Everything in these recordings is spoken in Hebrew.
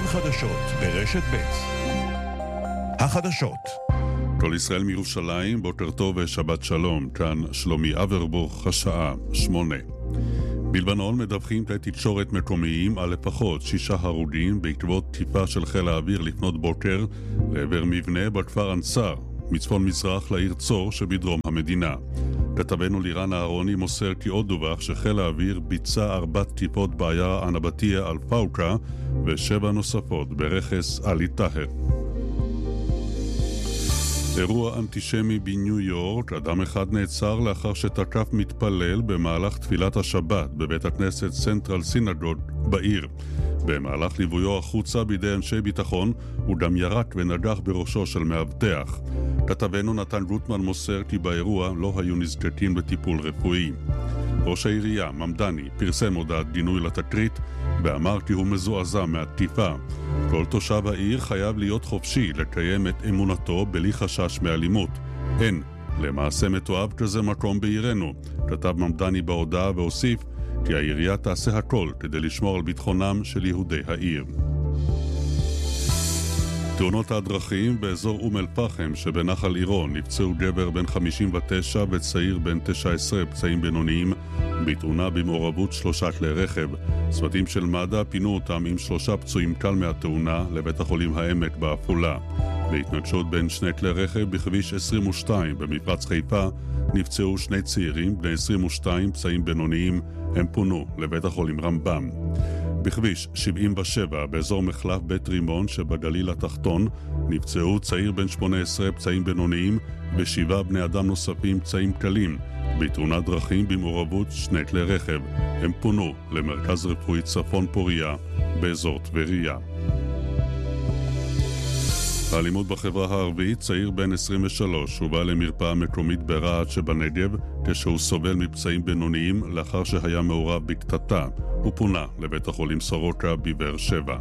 חדשות ברשת ב'. החדשות. כל ישראל מירושלים, בוקר טוב ושבת שלום. כאן שלומי אברבוך, השעה 8. בלבנון מדווחים כלי תקשורת מקומיים על לפחות 6 הרוגים בעקבות תקיפה של חיל האוויר לפנות בוקר לעבר מבנה בכפר אנסר, מצפון מזרח לעיר צור שבדרום המדינה. כתבנו לירן אהרוני מוסר כי עוד דווח שחיל האוויר ביצע 4 תקיפות בעיירה אנבטיה על פאוקה ו7 נוספות ברכס אלי טהר. אירוע אנטישמי בניו יורק, אדם אחד נעצר לאחר שתקף מתפלל במהלך תפילת השבת בבית הכנסת סנטרל סינגוג בעיר. במהלך ליוויו החוצה בידי אנשי ביטחון, הוא גם ירק ונגח בראשו של מאבטח. כתבנו נתן גוטמן מוסר כי באירוע לא היו נזקקים לטיפול רפואי. ראש העירייה, ממדני, פרסם הודעת גינוי לתקרית ואמר כי הוא מזועזע מהתקיפה. כל תושב העיר חייב להיות חופשי לקיים את אמונתו בלי חשש מאלימות. אין למעשה מתועב כזה מקום בעירנו, כתב ממדני בהודעה והוסיף כי העירייה תעשה הכל כדי לשמור על ביטחונם של יהודי העיר. תאונות הדרכים באזור אום אל-פחם שבנחל עירון, נפצעו גבר בן 59 וצעיר בן 19 פצעים בינוניים בתאונה במעורבות 3 כלי רכב. צוותים של מד"א פינו אותם עם 3 פצועים קל מהתאונה לבית החולים העמק בעפולה. בהתנגשות בין 2 כלי רכב בכביש 22 במפרץ חיפה נפצעו 2 צעירים בני 22 פצעים בינוניים, הם פונו לבית החולים רמב"ם. בכביש 77 באזור מחלף בית רימון שבגליל התחתון נפצעו צעיר בן 18 פצעים בינוניים ו7 בני אדם נוספים פצעים קלים בתאונת דרכים במעורבות 2 כלי רכב. הם פונו למרכז רפואי צפון פוריה באזור טבריה. האלימות בחברה הערבית, צעיר בן 23 הובא למרפאה מקומית ברהט שבנגב כשהוא סובל מפצעים בינוניים לאחר שהיה מעורב בקטטה. הוא פונה לבית החולים סורוקה בבאר שבע.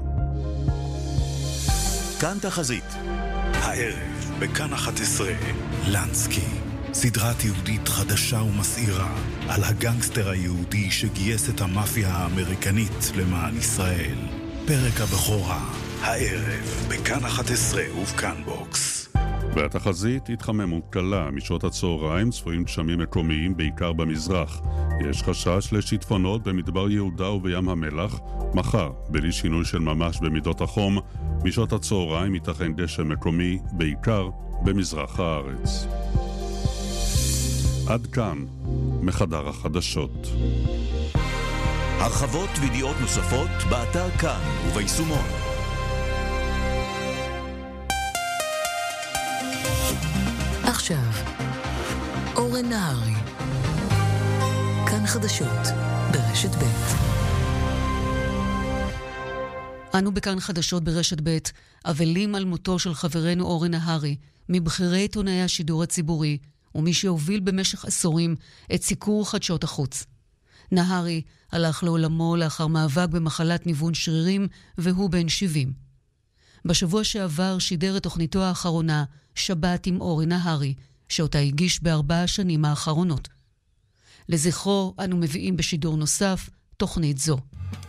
כאן תחזית. הערב בכאן 11 לנסקי, סדרת יהודית חדשה ומסעירה על הגנגסטר היהודי שגייס את המאפיה האמריקנית למען ישראל. פרק הבכורה הערב בכאן 11 ובכאן בוקס. והתחזית התחממות קלה, משעות הצהריים צפויים גשמים מקומיים בעיקר במזרח. יש חשש לשיטפונות במדבר יהודה ובים המלח. מחר, בלי שינוי של ממש במידות החום, משעות הצהריים ייתכן גשם מקומי בעיקר במזרח הארץ. עד כאן מחדר החדשות. הרחבות וידיעות נוספות באתר כאן וביישומון. עכשיו, אורן נהרי, כאן חדשות ברשת ב'. אנו בכאן חדשות ברשת ב', אבלים על מותו של חברנו אורן נהרי, מבחירי עיתונאי השידור הציבורי, ומי שהוביל במשך עשורים את סיקור חדשות החוץ. נהרי הלך לעולמו לאחר מאבק במחלת ניוון שרירים, והוא בן 70. בשבוע שעבר שידר את תוכניתו האחרונה, שבת עם אורן נהרי, שאותה הגיש ב4 השנים האחרונות. לזכרו אנו מביאים בשידור נוסף תוכנית זו.